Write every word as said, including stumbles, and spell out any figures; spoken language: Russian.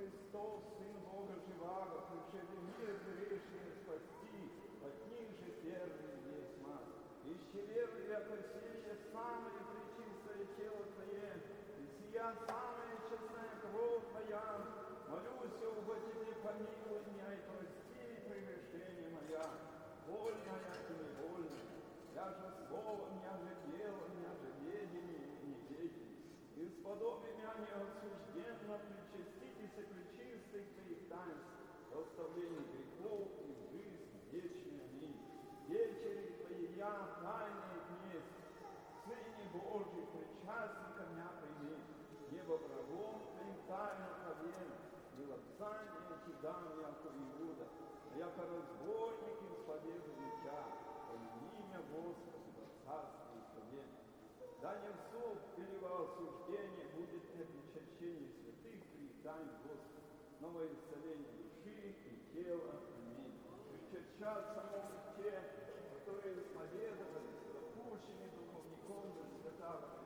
Христос, Сын Бога живаго, пришедший мир грешный спасти, от них же первый есть нас. Ищи веры и опасения, самое пречистое тело Твое, и сия самая честная кровь Твоя, молюсь, оба Тебе помилуй меня и прости прегрешение моя, вольная и невольная, я же словом, я же делом, я же ведением и неведением. И сподоби меня неосужденно причаститесь пречистых Твоих таинств, оставление грехов и жизнь вечная. Аминь. Вечери Твои я, тайные вместе, Сыне Божий, причастника меня прими, небо врагом Твоим тайно повем, милосердие Ти дам, яко Иуда, а яко разбойник и исповеду меча, во имя Господа, во царстве и век. Да не в суд или во осуждение будет не причащение святых Твоих тайн, Господи, но во исцеление души и тела. Аминь. Причащаться могут те, которые исповедовались, допущены духовником до святого